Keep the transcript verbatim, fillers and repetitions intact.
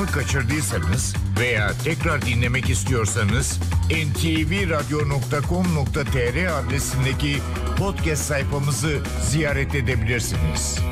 programı kaçırdıysanız veya tekrar dinlemek istiyorsanız en te ve radyo nokta com nokta tr adresindeki podcast sayfamızı ziyaret edebilirsiniz.